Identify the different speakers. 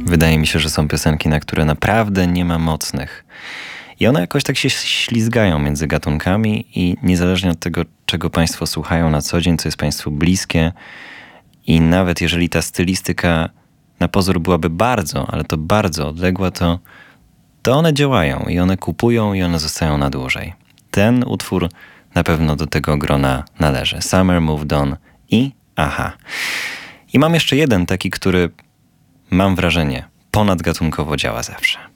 Speaker 1: Wydaje mi się, że są piosenki, na które naprawdę nie ma mocnych. I one jakoś tak się ślizgają między gatunkami i niezależnie od tego, czego Państwo słuchają na co dzień, co jest Państwu bliskie i nawet jeżeli ta stylistyka na pozór byłaby bardzo, ale to bardzo odległa, to one działają i one kupują i one zostają na dłużej. Ten utwór na pewno do tego grona należy. Summer Moved On i Aha. I mam jeszcze jeden taki, który mam wrażenie ponadgatunkowo działa zawsze.